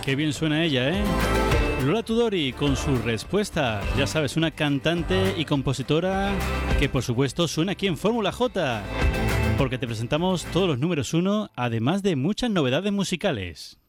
Qué bien suena ella, ¿eh? Lola Tudori con su respuesta. Ya sabes, una cantante y compositora que por supuesto suena aquí en Fórmula J, porque te presentamos todos los números 1, además de muchas novedades musicales.